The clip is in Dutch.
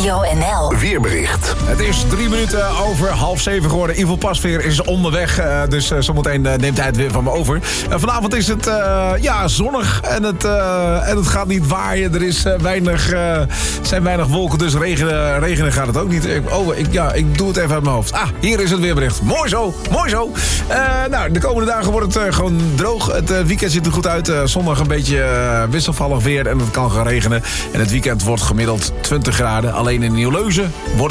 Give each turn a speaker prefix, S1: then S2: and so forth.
S1: Radio NL.
S2: Weerbericht.
S3: Het is 3 minuten over 6:30 geworden. Ivo Pasveer is onderweg, dus zometeen neemt hij het weer van me over. Vanavond is het zonnig en het gaat niet waaien. Er is zijn weinig wolken, dus regenen gaat het ook niet. Ik doe het even uit mijn hoofd. Hier is het weerbericht. Mooi zo, mooi zo. De komende dagen wordt het gewoon droog. Het weekend ziet er goed uit. Zondag een beetje wisselvallig weer en het kan gaan regenen. En het weekend wordt gemiddeld 20 graden. Alleen in Nieuwleuzen wordt